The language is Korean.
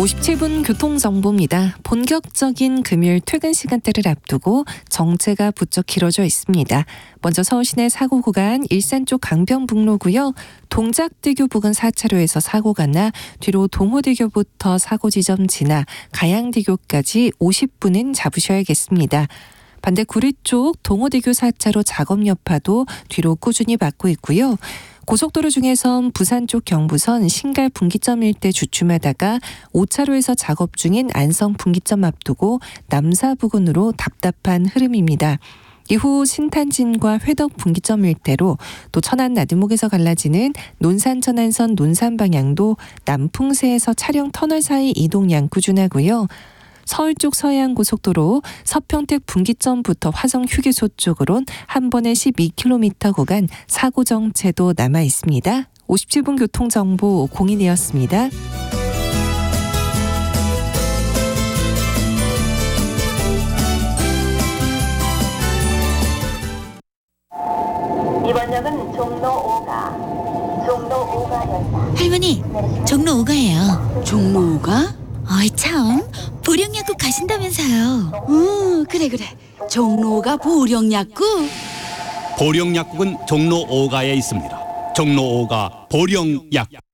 57분 교통정보입니다. 본격적인 금요일 퇴근 시간대를 앞두고 정체가 부쩍 길어져 있습니다. 먼저 서울시내 사고 구간 일산 쪽 강변북로고요. 동작대교 부근 4차로에서 사고가 나 뒤로 동호대교부터 사고 지점 지나 가양대교까지 50분은 잡으셔야겠습니다. 반대 구리 쪽 동호대교 4차로 작업 여파도 뒤로 꾸준히 받고 있고요. 고속도로 중에선 부산 쪽 경부선 신갈 분기점 일대 주춤하다가 5차로에서 작업 중인 안성 분기점 앞두고 남사 부근으로 답답한 흐름입니다. 이후 신탄진과 회덕 분기점 일대로 또 천안 나들목에서 갈라지는 논산 천안선 논산 방향도 남풍세에서 차량 터널 사이 이동량 꾸준하고요. 서울 쪽 서해안고속도로 서평택 분기점부터 화성 휴게소 쪽으론 한 번에 12km 구간 사고 정체도 남아 있습니다. 57분 교통정보 공인이었습니다. 이번 역은 종로 5가역이다. 할머니, 종로 5가예요. 종로 5가? 어이 참, 보령약국 가신다면서요. 그래. 종로 5가 보령약국? 보령약국은 종로 5가에 있습니다. 종로 5가 보령약국.